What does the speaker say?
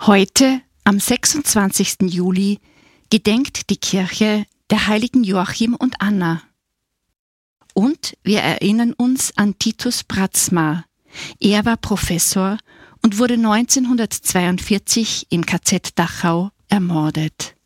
Heute, am 26. Juli, gedenkt die Kirche der Heiligen Joachim und Anna. Und wir erinnern uns an Titus Bratzmar. Er war Professor und wurde 1942 im KZ Dachau ermordet.